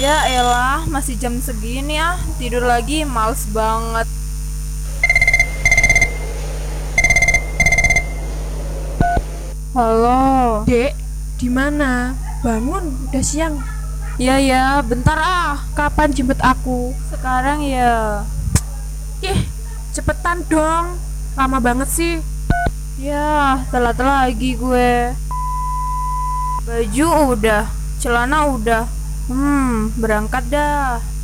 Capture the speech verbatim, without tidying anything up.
Ya elah, masih jam segini ah. Tidur lagi, males banget. Halo. Dek, di mana? Bangun, udah siang. Ya ya, bentar ah. Kapan jemput aku? Sekarang ya. Ih, cepetan dong. Lama banget sih. Ya, telat lagi gue. Baju udah, celana udah. Hmm, berangkat dah.